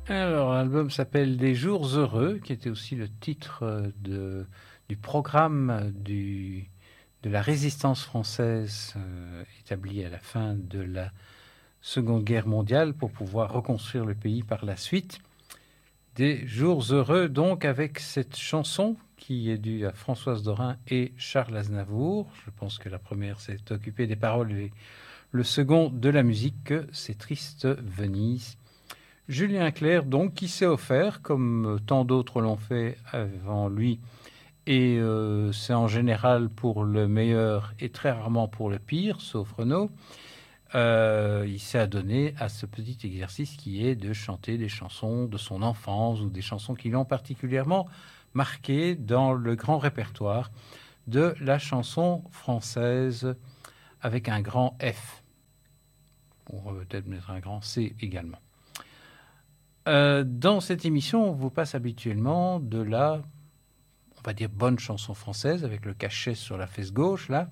Alors, l'album s'appelle Des jours heureux, qui était aussi le titre du programme de la résistance française établi à la fin de la Seconde Guerre mondiale pour pouvoir reconstruire le pays par la suite. Des jours heureux, donc, avec cette chanson qui est due à Françoise Dorin et Charles Aznavour. Je pense que la première s'est occupée des paroles et le second de la musique, C'est triste Venise. Julien Clerc, donc, qui s'est offert, comme tant d'autres l'ont fait avant lui, et c'est en général pour le meilleur et très rarement pour le pire, sauf Renaud. Il s'est adonné à ce petit exercice qui est de chanter des chansons de son enfance ou des chansons qui l'ont particulièrement marqué dans le grand répertoire de la chanson française avec un grand F. On va peut-être mettre un grand C également. Dans cette émission, on vous passe habituellement de la, on va dire, bonne chanson française avec le cachet sur la fesse gauche, là.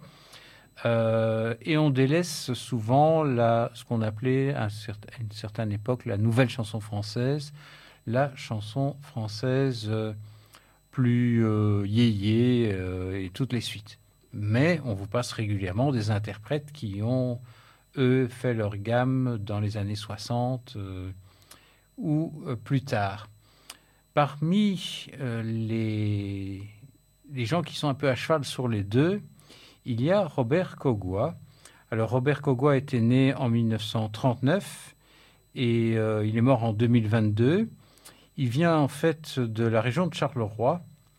Et on délaisse souvent ce qu'on appelait à une certaine époque la nouvelle chanson française, la chanson française plus yéyé et toutes les suites. Mais on vous passe régulièrement des interprètes qui ont, eux, fait leur gamme dans les années 60 ou plus tard. Parmi les gens qui sont un peu à cheval sur les deux, il y a Robert Kogoi. Alors Robert Kogoi était né en 1939 et il est mort en 2022. Il vient en fait de la région de Charleroi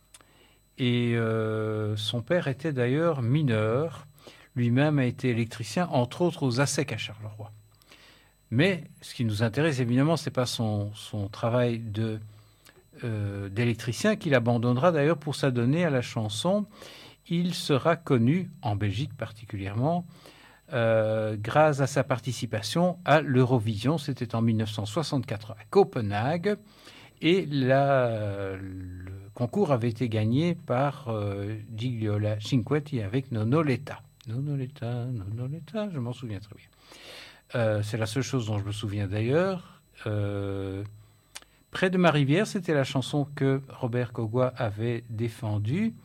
et son père était d'ailleurs mineur. Lui-même a été électricien, entre autres aux ASEC à Charleroi. Mais ce qui nous intéresse évidemment, ce n'est pas son travail d'électricien qu'il abandonnera d'ailleurs pour s'adonner à la chanson. Il sera connu, en Belgique particulièrement, grâce à sa participation à l'Eurovision. C'était en 1964 à Copenhague. Et le concours avait été gagné par Gigliola Cinquetti avec Nonoletta. Nonoletta, Nonoletta, je m'en souviens très bien. C'est la seule chose dont je me souviens d'ailleurs. Près de ma rivière, c'était la chanson que Robert Kogoi avait défendue.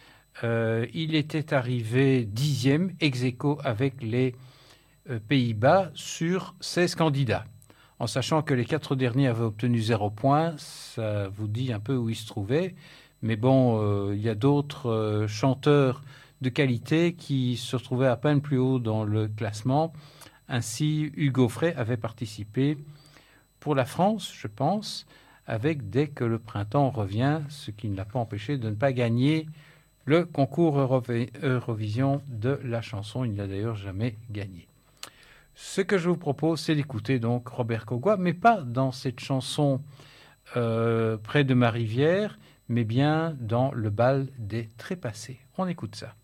Il était arrivé 10e ex aequo avec les Pays-Bas sur 16 candidats. En sachant que les 4 derniers avaient obtenu 0 point, ça vous dit un peu où ils se trouvaient. Mais bon, il y a d'autres chanteurs de qualité qui se retrouvaient à peine plus haut dans le classement. Ainsi, Hugo Frey avait participé pour la France, je pense, avec Dès que le printemps revient, ce qui ne l'a pas empêché de ne pas gagner le concours Eurovision de la chanson. Il n'a d'ailleurs jamais gagné. Ce que je vous propose, c'est d'écouter donc Robert Kogoi, mais pas dans cette chanson Près de ma rivière, mais bien dans Le bal des trépassés. On écoute ça.